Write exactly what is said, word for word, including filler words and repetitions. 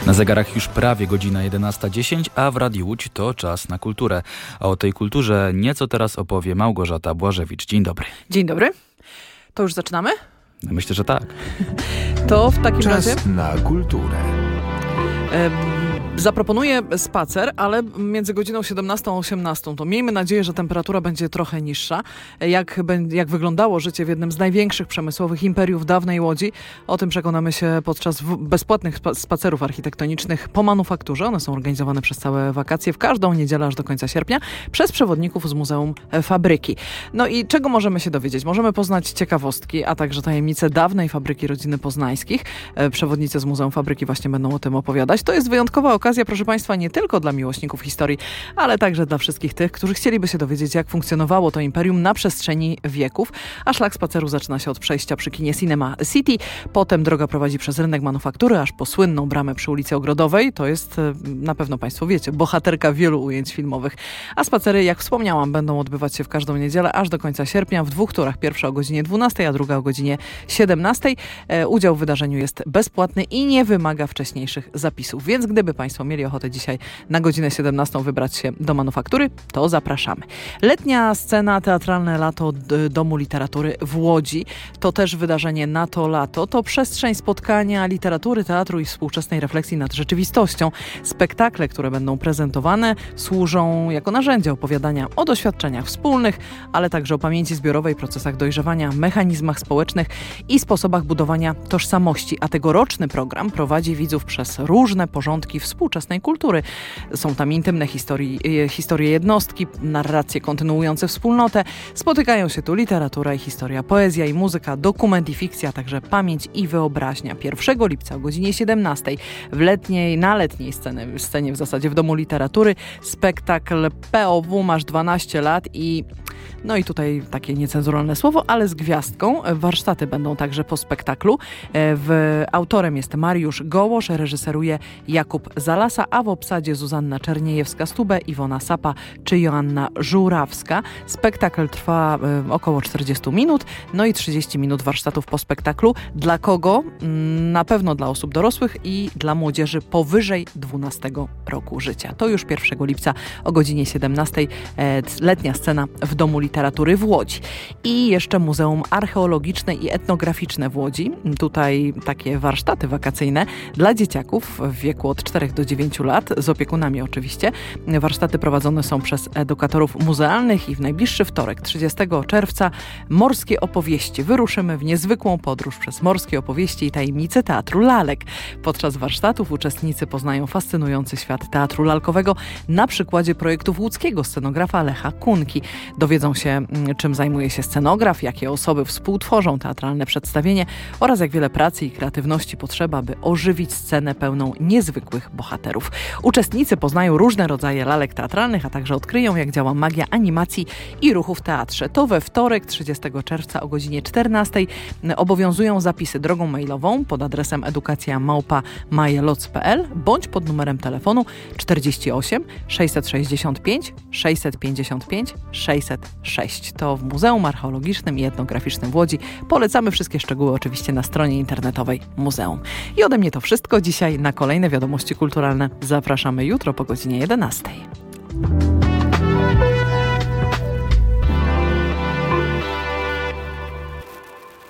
Na zegarach już prawie godzina jedenasta dziesięć, a w Radiu Łódź to czas na kulturę. A o tej kulturze nieco teraz opowie Małgorzata Błażewicz. Dzień dobry. Dzień dobry. To już zaczynamy? Myślę, że tak. To w takim Czas razie... na kulturę. E, zaproponuję spacer, ale między godziną siedemnastą a osiemnastą. To miejmy nadzieję, że temperatura będzie trochę niższa. Jak, jak wyglądało życie w jednym z największych przemysłowych imperiów dawnej Łodzi, o tym przekonamy się podczas bezpłatnych spacerów architektonicznych po manufakturze. One są organizowane przez całe wakacje, w każdą niedzielę aż do końca sierpnia, przez przewodników z Muzeum Fabryki. No i czego możemy się dowiedzieć? Możemy poznać ciekawostki, a także tajemnice dawnej fabryki rodziny Poznańskich. Przewodnicy z Muzeum Fabryki właśnie będą o tym opowiadać. To jest wyjątkowa okazja, proszę Państwa, nie tylko dla miłośników historii, ale także dla wszystkich tych, którzy chcieliby się dowiedzieć, jak funkcjonowało to imperium na przestrzeni wieków. A szlak spaceru zaczyna się od przejścia przy kinie Cinema City, potem droga prowadzi przez rynek manufaktury, aż po słynną bramę przy ulicy Ogrodowej. To jest, na pewno Państwo wiecie, bohaterka wielu ujęć filmowych. A spacery, jak wspomniałam, będą odbywać się w każdą niedzielę aż do końca sierpnia w dwóch turach. Pierwsza o godzinie dwunastej, a druga o godzinie siedemnastej. E, udział w wydarzeniu jest bezpłatny i nie wymaga wcześniejszych zapisów. Więc gdyby Państwo mieli ochotę dzisiaj na godzinę siedemnastą wybrać się do manufaktury, to zapraszamy. Letnia scena teatralne lato Domu Literatury w Łodzi. To też wydarzenie na to lato. To przestrzeń spotkania literatury, teatru i współczesnej refleksji nad rzeczywistością. Spektakle, które będą prezentowane, służą jako narzędzie opowiadania o doświadczeniach wspólnych, ale także o pamięci zbiorowej, procesach dojrzewania, mechanizmach społecznych i sposobach budowania tożsamości. A tegoroczny program prowadzi widzów przez różne porządki współczesnej kultury. Są tam intymne historii, historie jednostki, narracje kontynuujące wspólnotę. Spotykają się tu literatura i historia, poezja i muzyka, dokument i fikcja, a także pamięć i wyobraźnia. pierwszego lipca o godzinie siedemnastej w letniej, na letniej scenie, scenie w zasadzie w Domu Literatury spektakl P O W Masz dwanaście lat i no i tutaj takie niecenzuralne słowo, ale z gwiazdką. Warsztaty będą także po spektaklu. W, autorem jest Mariusz Gołosz, reżyseruje Jakub Zalasa, a w obsadzie Zuzanna Czerniejewska-Stubę, Iwona Sapa czy Joanna Żurawska. Spektakl trwa y, około czterdzieści minut, no i trzydzieści minut warsztatów po spektaklu. Dla kogo? Na pewno dla osób dorosłych i dla młodzieży powyżej dwunastego roku życia. To już pierwszego lipca o godzinie siedemnastej e, letnia scena w Domu Literatury w Łodzi. I jeszcze Muzeum Archeologiczne i Etnograficzne w Łodzi. Tutaj takie warsztaty wakacyjne dla dzieciaków w wieku od czterech do dziewięciu lat, z opiekunami oczywiście. Warsztaty prowadzone są przez edukatorów muzealnych i w najbliższy wtorek, trzydziestego czerwca, morskie opowieści. Wyruszymy w niezwykłą podróż przez morskie opowieści i tajemnice teatru lalek. Podczas warsztatów uczestnicy poznają fascynujący świat teatru lalkowego na przykładzie projektów łódzkiego scenografa Lecha Kunki. Dowiedzą się, czym zajmuje się scenograf, jakie osoby współtworzą teatralne przedstawienie oraz jak wiele pracy i kreatywności potrzeba, by ożywić scenę pełną niezwykłych bohaterów. Uczestnicy poznają różne rodzaje lalek teatralnych, a także odkryją, jak działa magia animacji i ruchu w teatrze. To we wtorek, trzydziestego czerwca o godzinie czternastej obowiązują zapisy drogą mailową pod adresem edukacja małpa majeloc kropka p l bądź pod numerem telefonu czterdzieści osiem sześćset sześćdziesiąt pięć sześćset pięćdziesiąt pięć sześćset sześć. To w Muzeum Archeologicznym i Etnograficznym w Łodzi. Polecamy wszystkie szczegóły oczywiście na stronie internetowej muzeum. I ode mnie to wszystko. Dzisiaj na kolejne wiadomości kulturalne zapraszamy jutro po godzinie jedenastej.